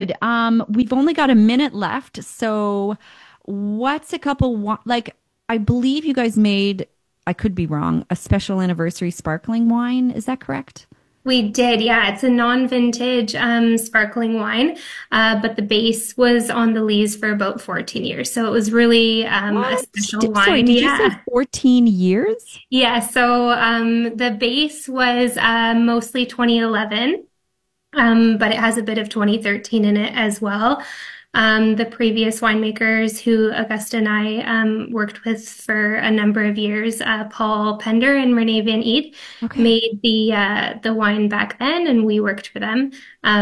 good. We've only got a minute left. So what's a couple, I believe you guys made, I could be wrong, a special anniversary sparkling wine. Is that correct? We did, yeah. It's a non-vintage sparkling wine, but the base was on the lees for about 14 years. So it was really a special wine. Sorry, did you say 14 years? Yeah, so the base was mostly 2011, but it has a bit of 2013 in it as well. The previous winemakers who Augusta and I worked with for a number of years, Paul Pender and Renee Van Eed, made the wine back then, and we worked for them.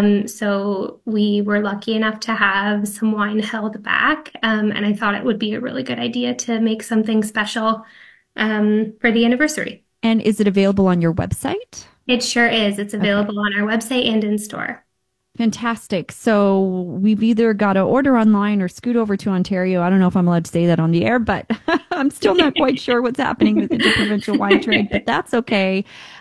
So we were lucky enough to have some wine held back, and I thought it would be a really good idea to make something special for the anniversary. And is it available on your website? It sure is. It's available on our website and in store. Fantastic. So we've either got to order online or scoot over to Ontario. I don't know if I'm allowed to say that on the air, but I'm still not quite sure what's happening with the interprovincial wine trade, but that's okay.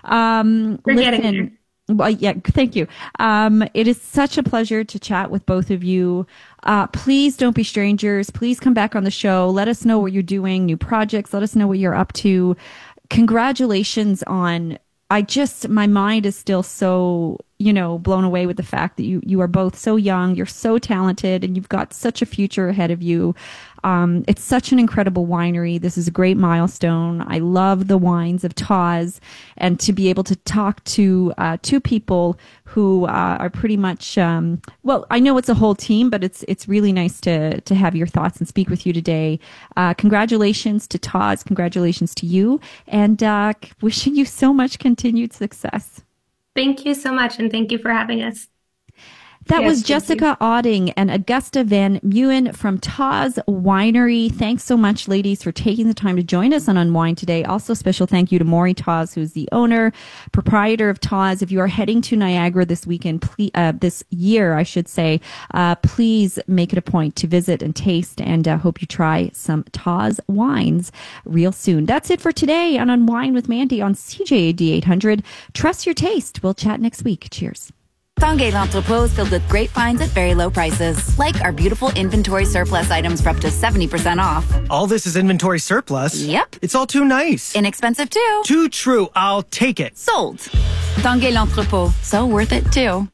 Listen, well, yeah, thank you. It is such a pleasure to chat with both of you. Please don't be strangers. Please come back on the show. Let us know what you're doing, new projects. Let us know what you're up to. Congratulations on, my mind is still so, blown away with the fact that you are both so young, you're so talented, and you've got such a future ahead of you. It's such an incredible winery. This is a great milestone. I love the wines of Taz, and to be able to talk to two people who are pretty much, I know it's a whole team, but it's really nice to have your thoughts and speak with you today. Congratulations to Taz. Congratulations to you, and wishing you so much continued success. Thank you so much, and thank you for having us. That was Jessica Auding and Augusta Van Meuwen from Taz Winery. Thanks so much, ladies, for taking the time to join us on Unwind today. Also, special thank you to Maury Taz, who's the owner, proprietor of Taz. If you are heading to Niagara this weekend, this year, I should say, please make it a point to visit and taste, and hope you try some Taz wines real soon. That's it for today on Unwind with Mandy on CJAD 800. Trust your taste. We'll chat next week. Cheers. Tanguay L'Entrepôt is filled with great finds at very low prices, like our beautiful inventory surplus items for up to 70% off. All this is inventory surplus? Yep. It's all too nice. Inexpensive, too. Too true. I'll take it. Sold. Tanguay L'Entrepôt. So worth it, too.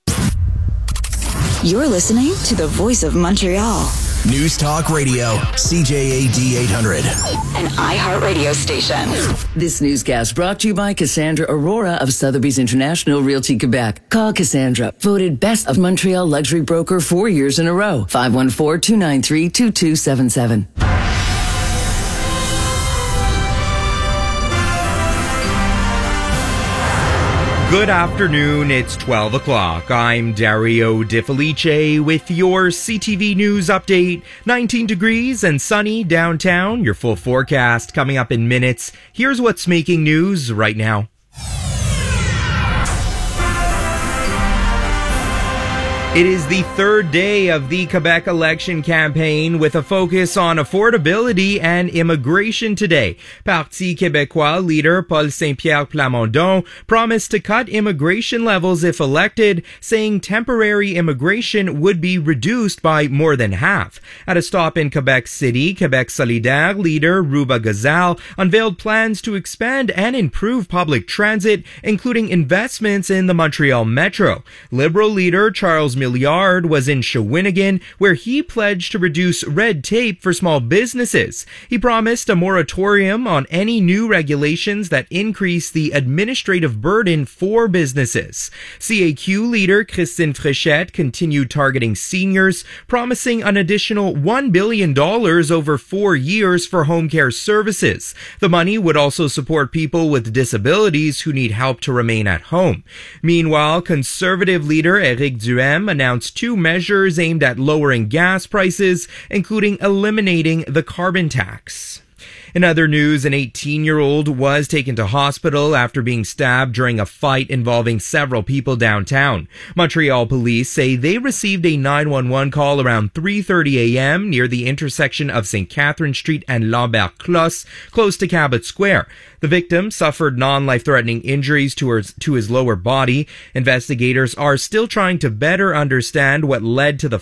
You're listening to the Voice of Montreal. News Talk Radio, CJAD 800. An iHeartRadio station. This newscast brought to you by Cassandra Aurora of Sotheby's International Realty Quebec. Call Cassandra, voted best of Montreal luxury broker 4 years in a row. 514-293-2277. Good afternoon, it's 12 o'clock. I'm Dario Di Felice with your CTV News update. 19 degrees and sunny downtown. Your full forecast coming up in minutes. Here's what's making news right now. It is the third day of the Quebec election campaign with a focus on affordability and immigration today. Parti Québécois leader Paul Saint-Pierre Plamondon promised to cut immigration levels if elected, saying temporary immigration would be reduced by more than half. At a stop in Quebec City, Quebec Solidaire leader Ruba Gazal unveiled plans to expand and improve public transit, including investments in the Montreal Metro. Liberal leader Charles Milliard was in Shawinigan, where he pledged to reduce red tape for small businesses. He promised a moratorium on any new regulations that increase the administrative burden for businesses. CAQ leader Christine Fréchette continued targeting seniors, promising an additional $1 billion over 4 years for home care services. The money would also support people with disabilities who need help to remain at home. Meanwhile, Conservative leader Éric Duhaime announced 2 measures aimed at lowering gas prices, including eliminating the carbon tax. In other news, an 18-year-old was taken to hospital after being stabbed during a fight involving several people downtown. Montreal police say they received a 911 call around 3:30 a.m. near the intersection of St. Catherine Street and Lambert Closse, close to Cabot Square. The victim suffered non-life-threatening injuries to his lower body. Investigators are still trying to better understand what led to the